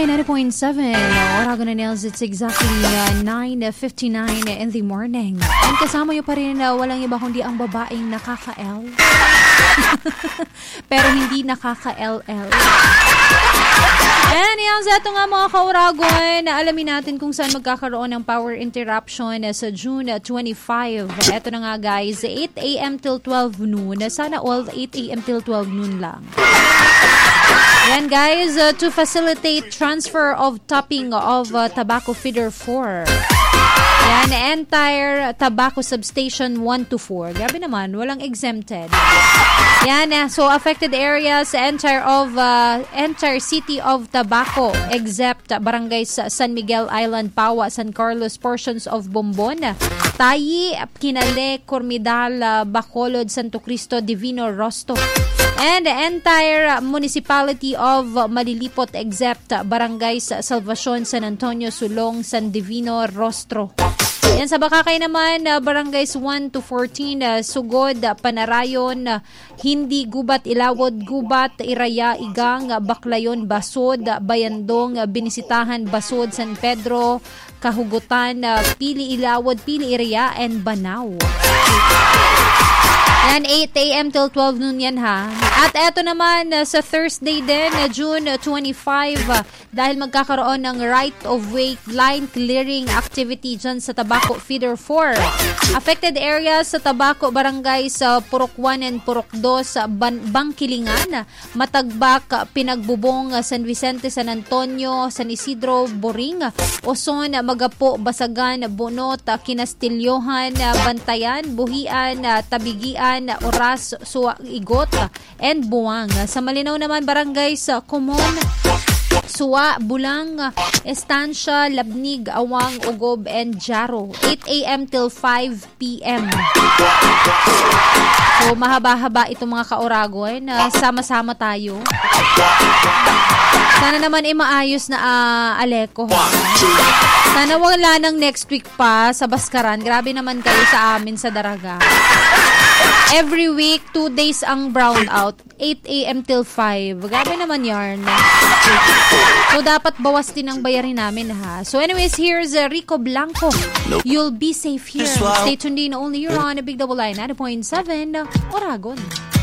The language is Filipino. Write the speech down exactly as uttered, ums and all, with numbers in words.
ninety point seven. Oragon and Nels, it's exactly uh, nine fifty-nine in the morning. And kasama nyo pa rin uh, walang iba kundi ang babaeng nakaka-L. Pero hindi nakaka-L L. And yan, sa ito nga mga ka-Oragon, alamin natin kung saan magkakaroon ng power interruption uh, sa June twenty-fifth. Ito na nga guys, eight a.m. till twelve noon. Sana all eight a.m. till twelve noon lang. Yan guys, uh, to facilitate transfer of topping of uh, Tobacco Feeder four. Yan, entire tobacco substation one to four. Grabe naman, walang exempted. Yan, uh, so affected areas, entire of uh, entire city of Tabaco, except uh, barangays uh, San Miguel Island, Pawa, San Carlos, portions of Bombon, Tayi, Kinale, Cormidal, uh, Bacolod, Santo Cristo, Divino, Rosto. And the entire municipality of Malilipot except barangays Salvacion, San Antonio, Sulong, San Divino, Rostro. Yan sa Bakakay naman, barangays one to fourteen, Sugod, Panarayon, Hindi, Gubat, Ilawod, Gubat, Iraya, Igang, Baklayon, Basod, Bayandong, Binisitahan, Basod, San Pedro, Kahugutan, Pili, Ilawod, Pili, Iraya, and Banao. Yan, eight a.m. till twelve noon yan ha. At eto naman uh, sa Thursday din, uh, June twenty-fifth, uh, dahil magkakaroon ng right-of-way line clearing activity dyan sa Tabaco Feeder four. Affected areas sa Tabaco Barangay sa Purok one and Purok two sa Ban- Bangkilingan, Matagbak, Pinagbubong, San Vicente, San Antonio, San Isidro, Boring, Oson, Magapo, Basagan, Bunot, Kinastilyohan, Bantayan, Buhian, Tabigian, Oras, Suwa, Igot, and Buwang. Sa Malinaw naman, barangay sa Kumon, Suwa, Bulang, Estancia, Labnig, Awang, Ugob, and Jaro. eight a.m. till five p.m. So, mahaba-haba itong mga ka-Oragon. Uh, sama-sama tayo. Sana naman ay maayos na uh, Aleko. Sana wala nang next week pa sa Baskaran. Grabe naman kayo sa amin sa Daraga. Every week, two days ang brown out. eight a.m. till five. Grabe naman yarn. So, dapat bawas din ang bayarin namin, ha? So, anyways, here's uh, Rico Blanco. You'll be safe here. Stay tuned in only. You're on a Big Double I ninety point seven Oragon.